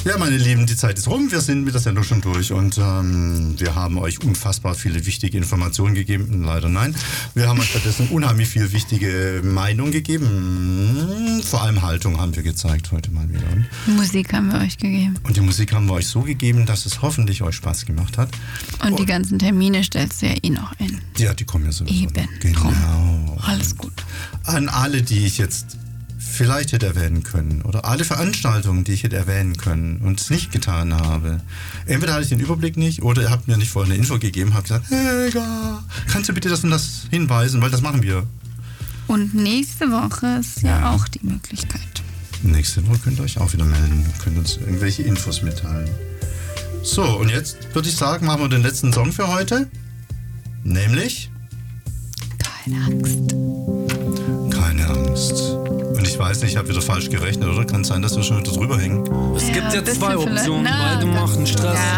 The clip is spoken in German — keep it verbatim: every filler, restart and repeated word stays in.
Ja, meine Lieben, die Zeit ist rum. Wir sind mit der Sendung schon durch und ähm, wir haben euch unfassbar viele wichtige Informationen gegeben. Leider nein. Wir haben euch stattdessen unheimlich viel wichtige Meinung gegeben. Vor allem Haltung haben wir gezeigt heute mal wieder. Musik haben wir euch gegeben. Und die Musik haben wir euch so gegeben, dass es hoffentlich euch Spaß gemacht hat. Und oh. die ganzen Termine stellst du ja eh noch ein. Ja, die kommen ja sowieso. Eben. Genau. Alles gut. An alle, die ich jetzt vielleicht hätte erwähnen können oder alle Veranstaltungen, die ich hätte erwähnen können und es nicht getan habe. Entweder hatte ich den Überblick nicht oder ihr habt mir nicht vorher eine Info gegeben, habt gesagt, hey, kannst du bitte das und das hinweisen, weil das machen wir. Und nächste Woche ist ja, ja auch die Möglichkeit. Nächste Woche könnt ihr euch auch wieder melden, könnt uns irgendwelche Infos mitteilen. So, und jetzt würde ich sagen, machen wir den letzten Song für heute, nämlich Keine Angst. Keine Angst. Und ich weiß nicht, ich habe wieder falsch gerechnet, oder? Kann es sein, dass wir schon wieder drüber hängen? Es Ja, gibt ja bist zwei du vielleicht- Optionen, Na, beide das- machen Stress. Ja.